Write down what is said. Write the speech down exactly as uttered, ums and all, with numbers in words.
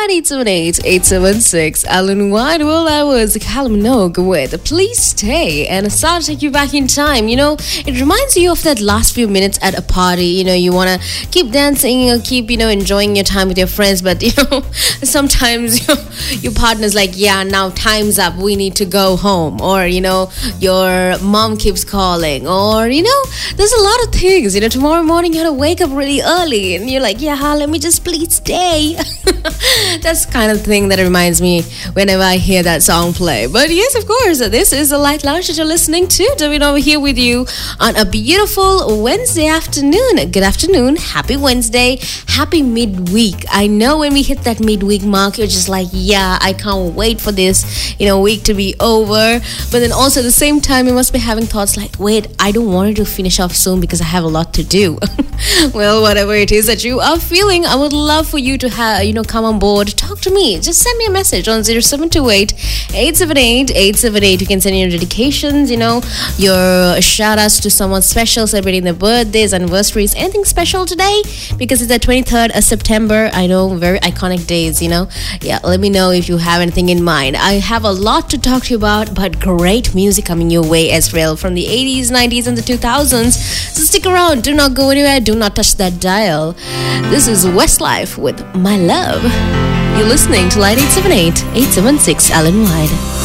nine eight seven eight, eight seven six. Alan White. Well, I was Callum Minogue with Please Stay, and I started to take you back in time. You know, it reminds you of that last few minutes at a party. You know, you want to keep dancing or keep, you know, enjoying your time with your friends, but, you know, sometimes you know, your partner's like, yeah, now time's up. We need to go home. Or, you know, your mom keeps calling. Or, you know, there's a lot of things. You know, tomorrow morning you have to wake up really early, and you're like, yeah, let me just please stay. That's kind of thing that reminds me whenever I hear that song play. But yes, of course, this is the Light Lounge that you're listening to. Davina over here with you on a beautiful Wednesday afternoon. Good afternoon. Happy Wednesday. Happy midweek. I know when we hit that midweek mark, you're just like, yeah, I can't wait for this, you know, week to be over. But then also at the same time, you must be having thoughts like, wait, I don't want it to finish off soon because I have a lot to do. Well, whatever it is that you are feeling, I would love for you to have, you know, come on board, talk to me. Just send me a message on zero seven two eight, eight seven eight, eight seven eight. You can send your dedications, you know, your shout outs to someone special celebrating their birthdays, anniversaries, anything special today, because it's the twenty-third of September. I know, very iconic days, you know. Yeah, let me know if you have anything in mind. I have a lot to talk to you about, but great music coming your way as well from the eighties, nineties, and the two thousands. So stick around. Do not go anywhere. Do not touch that dial. This is Westlife with My Love. You're listening to Light eight seven eight, eight seven six Alan Wide.